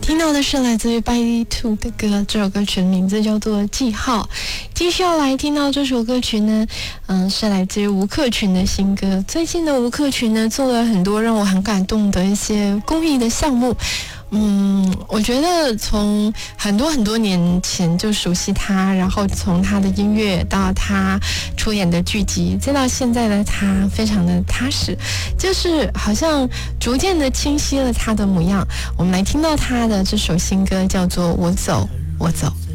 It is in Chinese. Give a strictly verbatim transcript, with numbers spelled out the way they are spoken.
听到的是来自于 By Two 的歌，这首歌曲的名字叫做《记号》。继续要来听到这首歌曲呢，嗯，是来自于吴克群的新歌。最近的吴克群呢，做了很多让我很感动的一些公益的项目。嗯，我觉得从很多很多年前就熟悉他，然后从他的音乐到他出演的剧集，再到现在的他非常的踏实，就是好像逐渐的清晰了他的模样。我们来听到他的这首新歌叫做《我走我走》。